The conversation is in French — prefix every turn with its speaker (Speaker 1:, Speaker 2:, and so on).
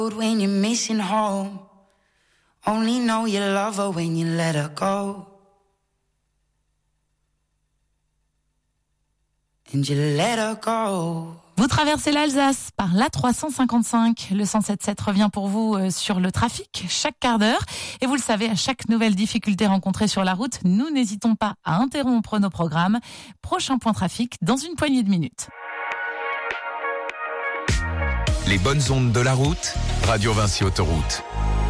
Speaker 1: When you're missing home, only know you love her when you let her go. And you let her go.
Speaker 2: Vous traversez l'Alsace par l'A355. Le 107.7 revient pour vous sur le trafic chaque quart d'heure. Et vous le savez, à chaque nouvelle difficulté rencontrée sur la route, nous n'hésitons pas à interrompre nos programmes. Prochain point trafic dans une poignée de minutes.
Speaker 3: Les bonnes ondes de la route, Radio Vinci Autoroute.